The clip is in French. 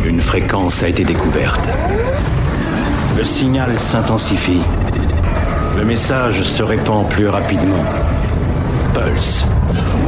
Une fréquence a été découverte. Le signal s'intensifie. Le message se répand plus rapidement. Pulse.